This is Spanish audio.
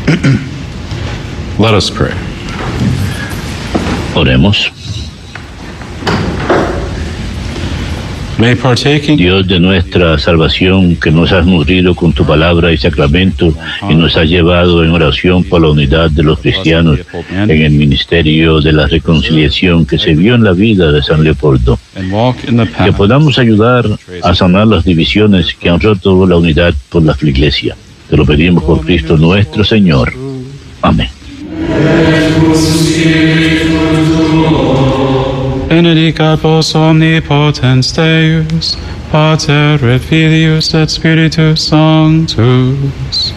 Let us pray. Oremos. May partaking Dios de nuestra salvación, que nos has nutrido con tu palabra y sacramento y nos has llevado en oración por la unidad de los cristianos en el ministerio de la reconciliación que se vio en la vida de San Leopoldo, and walk in the que path podamos ayudar a sanar las divisiones que han roto la unidad por la iglesia. Te lo pedimos por Cristo nuestro Señor. Amén. benedicatus omnipotens Deus, Pater et Filius et Spiritus Sanctus.